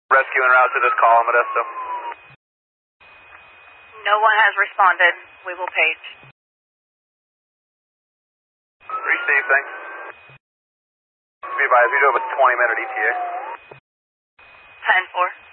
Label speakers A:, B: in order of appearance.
A: Rescue en route to this call, Modesto.
B: No one has responded. We will page.
A: Receive, thanks. Be advised, we do have a 20-minute ETA.
B: 10-4.